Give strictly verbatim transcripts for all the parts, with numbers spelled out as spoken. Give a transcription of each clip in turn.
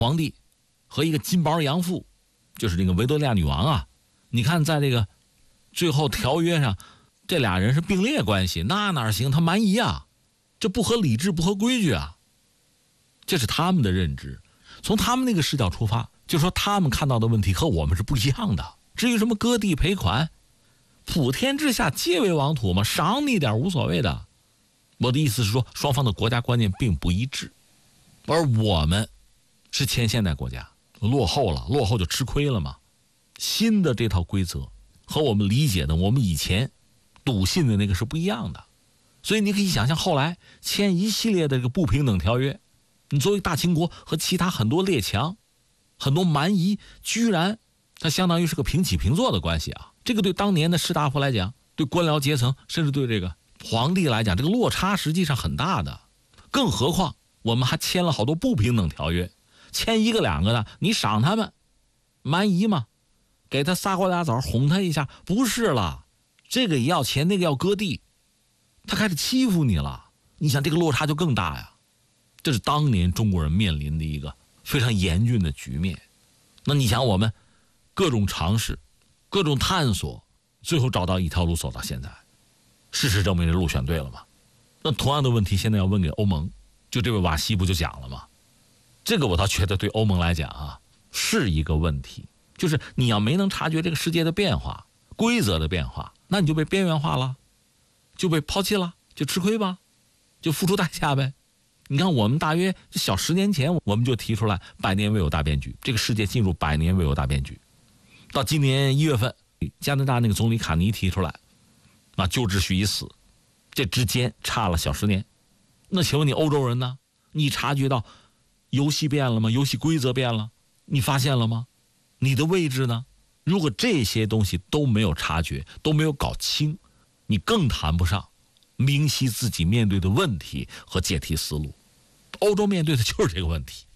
皇帝和一个金毛养父，就是这个维多利亚女王啊，你看在这个最后条约上，这俩人是并列关系，那哪行？他蛮夷啊，这不合理智，不合规矩啊。这是他们的认知，从他们那个视角出发，就说他们看到的问题和我们是不一样的。至于什么割地赔款，普天之下皆为王土嘛，赏你点无所谓的。我的意思是说，双方的国家观念并不一致，而我们是前现代国家，落后了，落后就吃亏了嘛。新的这套规则和我们理解的，我们以前笃信的那个是不一样的。所以你可以想象，后来签一系列的这个不平等条约，你作为大清国和其他很多列强、很多蛮夷，居然它相当于是个平起平坐的关系啊。这个对当年的士大夫来讲，对官僚阶层，甚至对这个皇帝来讲，这个落差实际上很大的。更何况我们还签了好多不平等条约，签一个两个的，你赏他们蛮夷嘛，给他仨瓜俩枣哄他一下，不是了，这个也要钱，那个要割地，他开始欺负你了。你想这个落差就更大呀。这是当年中国人面临的一个非常严峻的局面。那你想我们各种尝试，各种探索，最后找到一条路走到现在，事实证明这路选对了嘛。那同样的问题现在要问给欧盟，就这位瓦西不就讲了吗？这个我倒觉得对欧盟来讲啊是一个问题，就是你要没能察觉这个世界的变化，规则的变化，那你就被边缘化了，就被抛弃了，就吃亏吧，就付出代价呗。你看我们大约小十年前我们就提出来百年未有大变局，这个世界进入百年未有大变局。到今年一月份，加拿大那个总理卡尼提出来啊，旧秩序已死，这之间差了小十年。那请问你欧洲人呢？你察觉到游戏变了吗？游戏规则变了，你发现了吗？你的位置呢？如果这些东西都没有察觉，都没有搞清，你更谈不上明晰自己面对的问题和解题思路。欧洲面对的就是这个问题。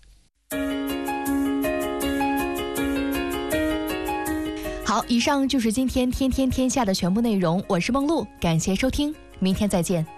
好，以上就是今天天天天下的全部内容，我是梦露，感谢收听，明天再见。